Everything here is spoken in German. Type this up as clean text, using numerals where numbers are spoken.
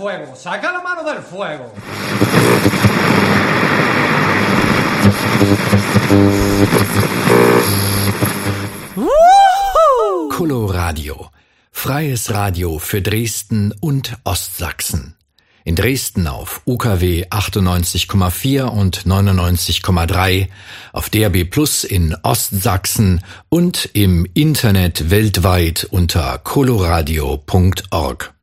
fuego. Saca la mano del fuego. Coloradio. Freies Radio für Dresden und Ostsachsen. In Dresden auf UKW 98,4 und 99,3, auf DAB+ in Ostsachsen und im Internet weltweit unter coloradio.org.